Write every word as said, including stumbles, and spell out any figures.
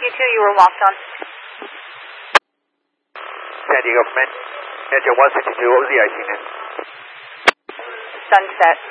fifty-two, you were locked on. San Diego, Commander one fifty-two, what was the I C name? Sunset.